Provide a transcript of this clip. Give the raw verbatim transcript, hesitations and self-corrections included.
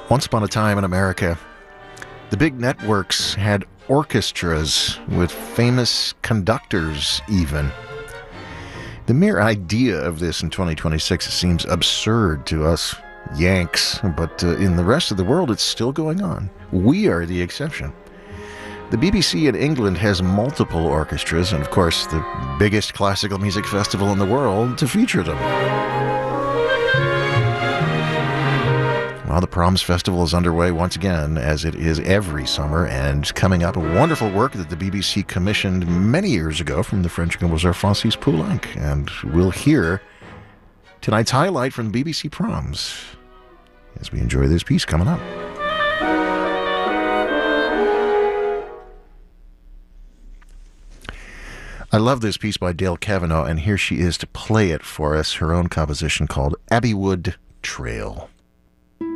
Once upon a time in America, the big networks had orchestras with famous conductors even. The mere idea of this in twenty twenty-six seems absurd to us Yanks, but uh, in the rest of the world it's still going on. We are the exception. The B B C in England has multiple orchestras and, of course, the biggest classical music festival in the world to feature them. Well, the Proms Festival is underway once again, as it is every summer, and coming up, a wonderful work that the B B C commissioned many years ago from the French composer Francis Poulenc, and we'll hear tonight's highlight from the B B C Proms as we enjoy this piece coming up. I love this piece by Dale Cavanaugh, and here she is to play it for us, her own composition called Abbeywood Trail.